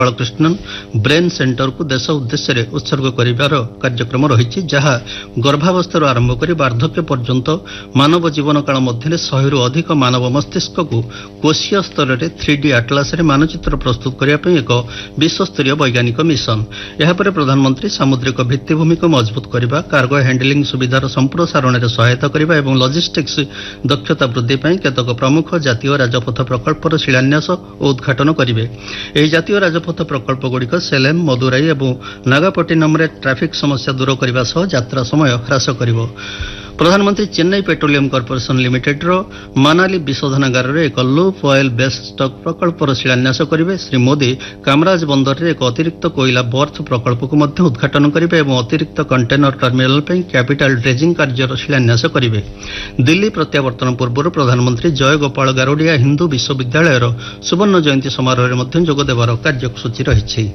Balakrishnan brain centre को देश उद्देश्य उत्सर्ग करिवार कार्यक्रम रही जहाँ गर्भावस्था आरंभ कर वार्धक्य पर्यंत मानव जीवन काल मध्य 100 अधिक मानव मस्तिष्क को कोशीय स्तर में 3D आटलास मानचित्र प्रस्तुत करने एक विश्वस्तरीय वैज्ञानिक मिशन। यापर प्रधानमंत्री सामुद्रिक भित्तिभूमि को मजबूत करने कार्गो हैंडलिंग सुविधार संप्रसारण में सहायता करने और लॉजिस्टिक्स दक्षता वृद्धि केतक प्रमुख जातीय राजपथ प्रकल्पर शिलान्यास और उद्घाटन करेंगे। यह जातीय राजपथ प्रकल्प गुड़िक सेलेम मदुराई और नागापट्टिनम में ट्रैफिक समस्या दूर करने सह यात्रा समय ह्रास करिवो। प्रधानमंत्री Chennai petroleum corporation limited Manali विशोधनागार में एक लूप ऑयल बेस स्टॉक प्रकल्पर शिलान्यास करेंगे। श्री मोदी कामराज बंदर में एक अतिरिक्त कोयला बर्थ प्रकल्प को मध्य उद्घाटन करेंगे और अतिरिक्त कंटेनर टर्मिनाल पर कैपिटल ड्रेजिंग कार्यर शिलान्यास करेंगे। दिल्ली प्रत्यावर्तन पूर्व प्रधानमंत्री जय गोपाल गारोडिया हिंदू विश्वविद्यालय सुवर्ण जयंती समारोह में जोगदेवार कार्यसूची रही।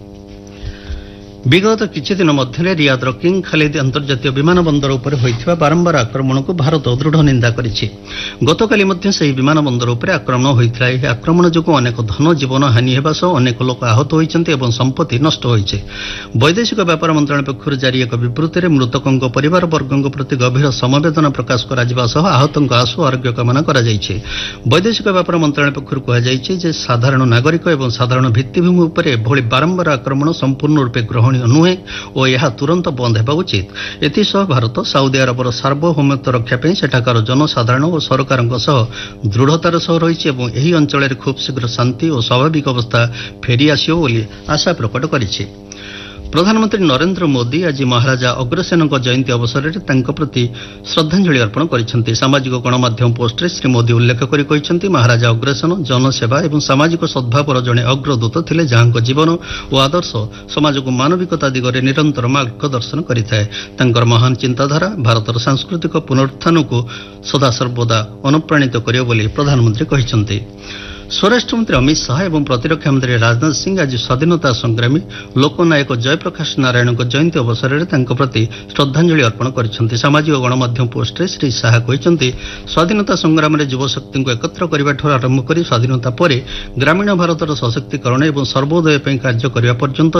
विगत किछि दिन मध्य रियादर किंग खालिद अंतर्जातीय विमान बंदर उपर होइथिबा बारंबार आक्रमण को भारत दृढ़ निंदा करिछि। गतकाली मध्य सही विमान बंदर उपर आक्रमण होइथिला। एही आक्रमण जोगु अनेक धन जीवन हानि हेबा सह अनेक लोक आहत होइछन्ति एवं संपत्ति नष्ट होइछे। वैदेशिक व्यापार मंत्रालय पक्षरु जारी एक विबृत्ति रे मृतकଙ୍କ परिवार वर्गଙ୍କ प्रति गभीर समवेदना प्रकाश करा जिबा सह आहतଙ୍କ आशु आरोग्य कामना करा जाइछे। वैदेशिक व्यापार मंत्रालय पक्षरु कहा जाइछे जे साधारण नागरिक एवं साधारण भित्तिभूमि उपर एभଳି बारंबार आक्रमण संपूर्ण रूपे ग्रहण नुहे और यह तुरंत बंद होगा उचित। एसह भारत साउदी अरबर सार्वभौमत्व रक्षापी सेठाकार जनसाधारण और सरकार दृढ़तार सह रही अंचल खूब शीघ्र शांति और स्वाभाविक अवस्था फेरी आसियो बोली आशा प्रकट करिछि। प्रधानमंत्री नरेंद्र मोदी आज महाराजा अग्रसेन जयंती अवसर में प्रति श्रद्धांजलि अर्पण करिसेंति। सामाजिक गणमाध्यम पोस्ट रे श्री मोदी उल्लेख करि कहिसेंति महाराजा अग्रसेन जनसेवा एवं सामाजिक सद्भावर जड़े अग्रदूत थिले जहां जीवन और आदर्श समाज को मानविकता दिगरे निरंतर मार्गदर्शन करिथाए। तांकर महान चिंताधारा भारतर सांस्कृतिक पुनरुत्थान को सदा सर्वदा अनुप्राणित करियो बोली प्रधानमंत्री कहिसेंति। स्वराष्ट्र मंत्री अमित शाह एवं प्रतिरक्षा मंत्री राजनाथ सिंह आज स्वाधीनता संग्रामी लोकनायक जयप्रकाश नारायण जयंती अवसर में प्रति श्रद्धांजलि अर्पण करिसेंति। सामाजिक गणमाध्यम पोस्ट रे श्री शाह कहिसेंति स्वाधीनता संग्राम में युवशक्ति को एकत्र करने आरंभ कर स्वाधीनता पर ग्रामीण भारतर सशक्तिकरण एवं सर्वोदय कार्य करने पर्यंत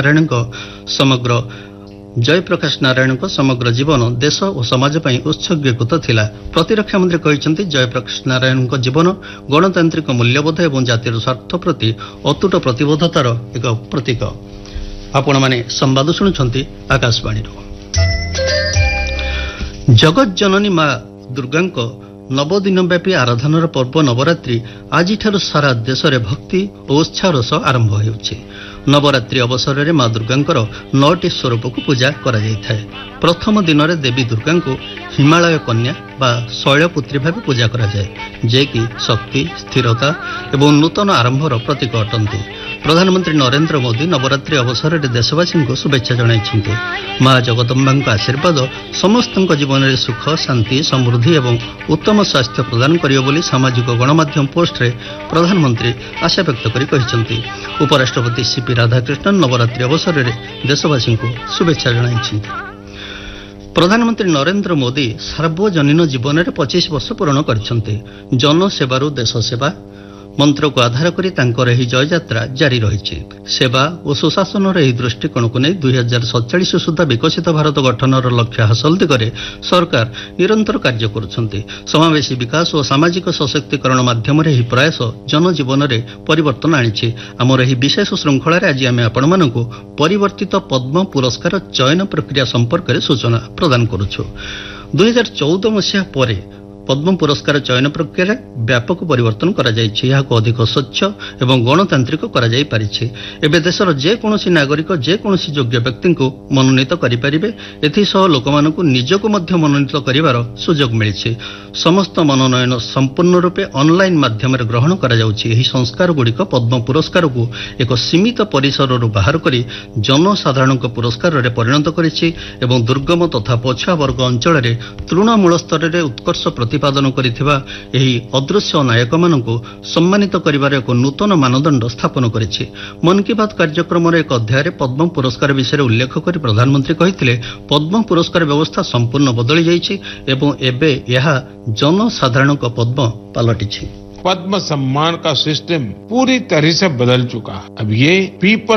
जयप्रकाश नारायण समग्र जीवन देश और समाज पर उत्सर्गीकृत थिला। प्रतिरक्षा मंत्री कहिसेंति जयप्रकाश नारायण जीवन गणतांत्रिक मूल्यबोध एवं जातिर स्वार्थ प्रति अतुट प्रतिबद्धतार एक प्रतीक। आपण माने संवाद शुणुछंती आकाशवाणी। जगत जननी मां दुर्गा नवदिनव्यापी आराधनार पर्व नवरात्रि आज सारा देश में भक्ति और उत्साह सह आरंभ होउछि। नवरात्रि अवसर में मां दुर्गांकर 9टी स्वरूप को पूजा करा जायथाय। प्रथम दिन में देवी दुर्गा को हिमालय कन्या बा शैलपुत्री भाव पूजा करा जाय, जे कि शक्ति स्थिरता एवं नूतन आरंभर प्रतीक अटंती। प्रधानमंत्री नरेंद्र मोदी नवरात्रि अवसर में देशवासी को शुभेच्छा जणाइछन्ति। मां जगदम्बा आशीर्वाद समस्त जीवन में सुख शांति समृद्धि एवं उत्तम स्वास्थ्य प्रदान करियो बोली सामाजिक गणमाध्यम पोस्ट रे प्रधानमंत्री आशा व्यक्त करि कहिसन्ति। उपराष्ट्रपति सीपी राधाकृष्णन नवरात्रि अवसर में देशवासी को शुभेच्छा जणाइछन्ति। प्रधानमंत्री नरेंद्र मोदी सार्वजनीन जीवन में 25 वर्ष पूर्ण करिसन्ति। जनसेवारु देश सेवा मंत्र को आधार करी तांकर एही जययात्रा जारी रही। सेवा और सुशासन एही दृष्टिकोण को नहीं 2047 सुधा विकसित भारत गठनर लक्ष्य हासिल दिगरे सरकार निरंतर कार्य करुछन्ति। समावेशी विकास और सामाजिक सशक्तिकरण माध्यम एही प्रयास जनजीवन में परिवर्तन आनिछि। आमर एही विशेष श्रृंखला आज आम आपण मानकु परिवर्तित पद्म पुरस्कार चयन प्रक्रिया संपर्क में सूचना प्रदान करुछु। 2014 मसीहा पर पद्म पुरस्कार चयन प्रक्रिया व्यापक परिवर्तन करा जायछि। याको अधिक स्वच्छ एवं गणतांत्रिक करा जाय पारिछि। एबे देशर जेकोसी नागरिक जेकोसी योग्य व्यक्ति को मनोनीत करिपारिबे। एथिसह लोकमानकु निजको मध्य मनोनीत करिवार सुजोग मिलिछि। समस्त मनोनयन संपूर्ण रूपे ऑनलाइन माध्यम ग्रहण करा जाउछि। एही संस्कार गुड़िक पद्म पुरस्कार को एक सीमित परिसर बाहर करी जनसाधारण पुरस्कार रे परिणत करिछि एवं दुर्गम तथा पछुआ वर्ग अंचल रे तृणमूल स्तर रे उत्कर्ष प्रतिपादन करिथिबा एही अदृश्य नायक मानकु सम्मानित करिवार एक नूतन मानदंड स्थापन करिछि। मन की बात कार्यक्रम एक अध्याय रे पद्म पुरस्कार विषय उल्लेख करी प्रधानमंत्री कहिथिले पद्म पुरस्कार व्यवस्था संपूर्ण बदली जाइछि एवं एबे यह जनसाधारण पद्म पलटिछि। पद्म सम्मान का सिस्टम पूरी तरह से बदल चुका है। अब ये पीपल